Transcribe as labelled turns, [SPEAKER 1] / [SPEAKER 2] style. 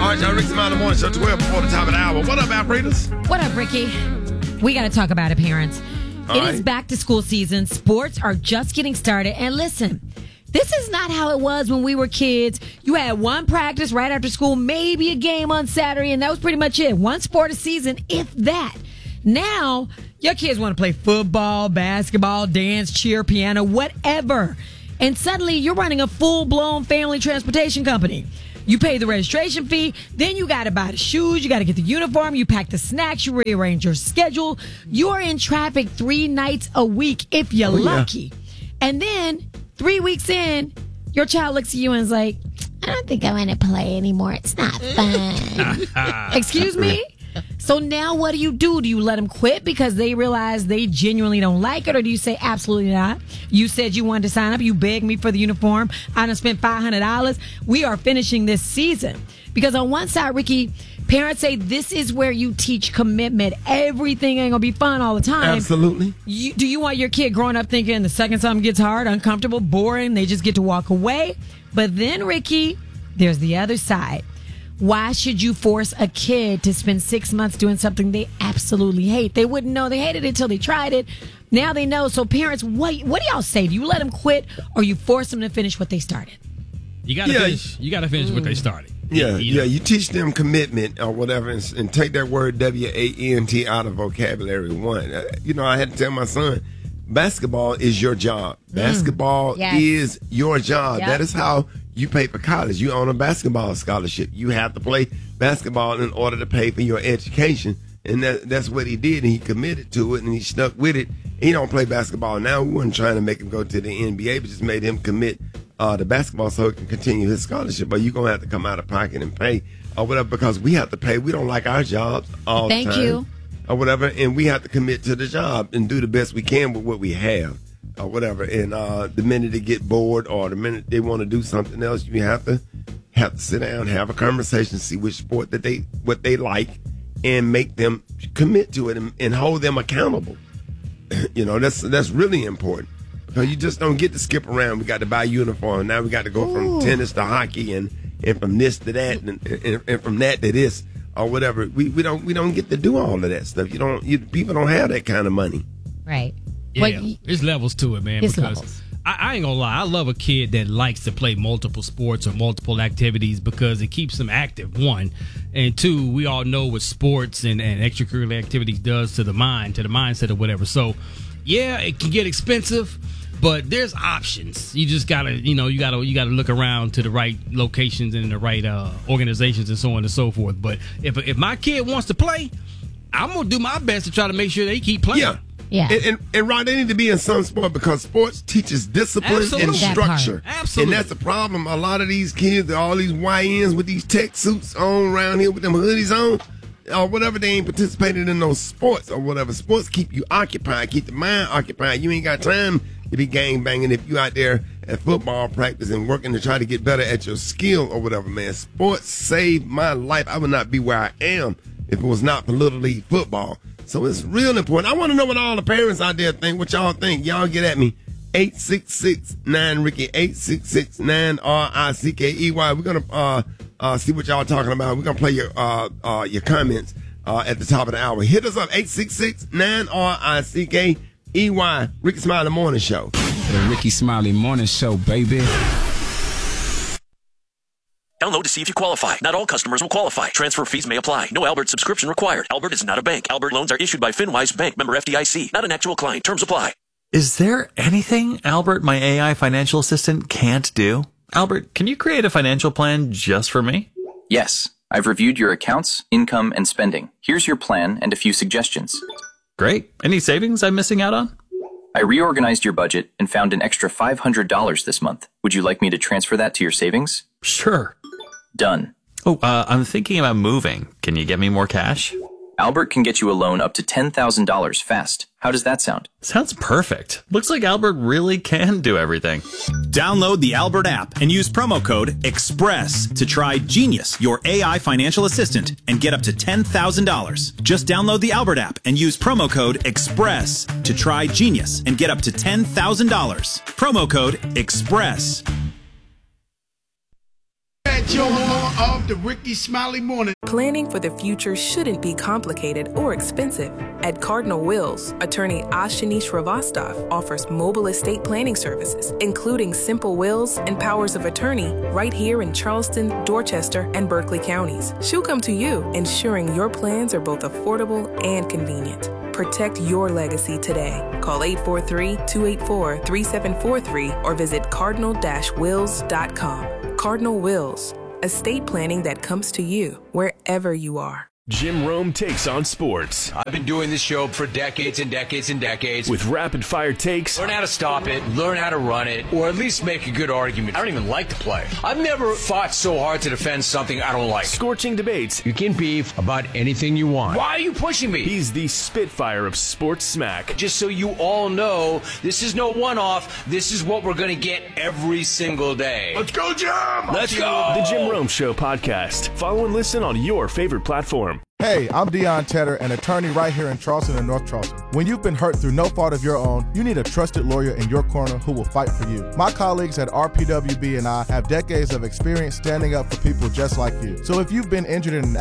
[SPEAKER 1] right, y'all. Ricky Smiley Morning Show, 12 before the top of the hour. What up, Alfredas?
[SPEAKER 2] What up, Ricky? We got to talk about it, parents. It is back to school season. Sports are just getting started. And listen, this is not how it was when we were kids. You had one practice right after school, maybe a game on Saturday, and that was pretty much it. One sport a season, if that. Now, your kids want to play football, basketball, dance, cheer, piano, whatever. And suddenly, you're running a full-blown family transportation company. You pay the registration fee, then you got to buy the shoes, you got to get the uniform, you pack the snacks, you rearrange your schedule. You're in traffic 3 nights a week if you're lucky. And then 3 weeks in, your child looks at you and is like, I don't think I want to play anymore. It's not fun. Excuse me? So now what do? Do you let them quit because they realize they genuinely don't like it, or do you say absolutely not? You said you wanted to sign up. You begged me for the uniform. I done spent $500. We are finishing this season. Because on one side, Ricky, parents say this is where you teach commitment. Everything ain't going to be fun all the time.
[SPEAKER 1] Absolutely.
[SPEAKER 2] Do you want your kid growing up thinking the second something gets hard, uncomfortable, boring, they just get to walk away? But then, Ricky, there's the other side. Why should you force a kid to spend 6 months doing something they absolutely hate? They wouldn't know they hated it until they tried it. Now they know. So parents, what do y'all say? Do you let them quit, or you force them to finish what they started?
[SPEAKER 3] You got to finish. You got to finish what they started.
[SPEAKER 1] You teach them commitment or whatever, and take that word WANT out of vocabulary. One, I had to tell my son, basketball is your job. Basketball is your job. Yep. That is how you pay for college. You own a basketball scholarship. You have to play basketball in order to pay for your education. And that's what he did, and he committed to it, and he stuck with it. He don't play basketball now. We weren't trying to make him go to the NBA, but just made him commit to basketball so he can continue his scholarship. But you're going to have to come out of pocket and pay or whatever, because we have to pay. We don't like our jobs all the time.
[SPEAKER 2] Thank you.
[SPEAKER 1] Or whatever, and we have to commit to the job and do the best we can with what we have or whatever. And the minute they get bored or the minute they want to do something else, you have to sit down, have a conversation, see which sport what they like, and make them commit to it and hold them accountable. That's really important, because you just don't get to skip around. We got to buy uniform. Now we got to go from tennis to hockey and from this to that and from that to this. Or whatever, we don't get to do all of that stuff. People don't have that kind of money,
[SPEAKER 2] right?
[SPEAKER 3] Yeah, there's levels to it, man. Because I ain't gonna lie, I love a kid that likes to play multiple sports or multiple activities, because it keeps them active. One, and two, we all know what sports and extracurricular activities does to the mind, to the mindset or whatever. So, yeah, it can get expensive, but there's options. You just gotta, you gotta look around to the right locations and the right organizations and so on and so forth. But if my kid wants to play, I'm gonna do my best to try to make sure they keep playing.
[SPEAKER 2] Yeah.
[SPEAKER 1] And Ron, they need to be in some sport, because sports teaches discipline and structure.
[SPEAKER 3] Absolutely.
[SPEAKER 1] And that's the problem. A lot of these kids, all these YNs with these tech suits on around here with them hoodies on, or whatever, they ain't participated in those sports or whatever. Sports keep you occupied, keep the mind occupied. You ain't got time to be gang banging if you out there at football practice and working to try to get better at your skill or whatever, man. Sports saved my life. I would not be where I am if it was not for Little League football. So it's real important. I want to know what all the parents out there think, what y'all think. Y'all get at me. 866-9-RICKY, 866-9-RICKEY. We're going to see what y'all talking about. We're going to play your comments at the top of the hour. Hit us up, 866-9-RICKEY. Ricky Smiley Morning Show.
[SPEAKER 4] The Ricky Smiley Morning Show, baby.
[SPEAKER 5] Download to see if you qualify. Not all customers will qualify. Transfer fees may apply. No Albert subscription required. Albert is not a bank. Albert loans are issued by FinWise Bank, member FDIC. Not an actual client. Terms apply.
[SPEAKER 6] Is there anything Albert, my AI financial assistant, can't do? Albert, can you create a financial plan just for me?
[SPEAKER 7] Yes. I've reviewed your accounts, income, and spending. Here's your plan and a few suggestions.
[SPEAKER 6] Great. Any savings I'm missing out on?
[SPEAKER 7] I reorganized your budget and found an extra $500 this month. Would you like me to transfer that to your savings?
[SPEAKER 6] Sure.
[SPEAKER 7] Done.
[SPEAKER 6] Oh, I'm thinking about moving. Can you get me more cash?
[SPEAKER 7] Albert can get you a loan up to $10,000 fast. How does that sound?
[SPEAKER 6] Sounds perfect. Looks like Albert really can do everything.
[SPEAKER 8] Download the Albert app and use promo code EXPRESS to try Genius, your AI financial assistant, and get up to $10,000. Just download the Albert app and use promo code EXPRESS to try Genius and get up to $10,000. Promo code EXPRESS.
[SPEAKER 9] Get your horror off the Ricky Smiley Morning.
[SPEAKER 10] Planning for the future shouldn't be complicated or expensive. At Cardinal Wills, attorney Ashani Shrivastava offers mobile estate planning services, including simple wills and powers of attorney right here in Charleston, Dorchester, and Berkeley counties. She'll come to you, ensuring your plans are both affordable and convenient. Protect your legacy today. Call 843-284-3743 or visit cardinal-wills.com. Cardinal Wills, estate planning that comes to you wherever you are.
[SPEAKER 11] Jim Rome takes on sports.
[SPEAKER 12] I've been doing this show for decades and decades and decades.
[SPEAKER 11] With rapid-fire takes.
[SPEAKER 12] Learn how to stop it, learn how to run it, or at least make a good argument. I don't even like the play. I've never fought so hard to defend something I don't like.
[SPEAKER 11] Scorching debates.
[SPEAKER 12] You can beef about anything you want. Why are you pushing me?
[SPEAKER 11] He's the Spitfire of sports smack.
[SPEAKER 12] Just so you all know, this is no one-off. This is what we're going to get every single day.
[SPEAKER 9] Let's go, Jim!
[SPEAKER 12] Let's go!
[SPEAKER 11] The Jim Rome Show podcast. Follow and listen on your favorite platform.
[SPEAKER 13] Hey, I'm Deion Tedder, an attorney right here in Charleston and North Charleston. When you've been hurt through no fault of your own, you need a trusted lawyer in your corner who will fight for you. My colleagues at RPWB and I have decades of experience standing up for people just like you. So if you've been injured in an